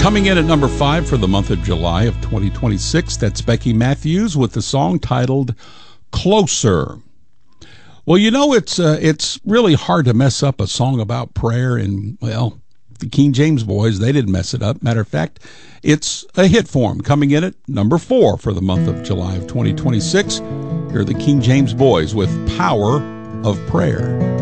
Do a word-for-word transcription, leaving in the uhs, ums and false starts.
Coming in at number five for the month of July of twenty twenty-six, that's Becky Matthews with the song titled Closer. Well, you know, it's uh, it's really hard to mess up a song about prayer, and, well, the King James Boys, they didn't mess it up. Matter of fact, it's a hit for them. Coming in at number four for the month of July of twenty twenty-six, here are the King James Boys with Power of Prayer.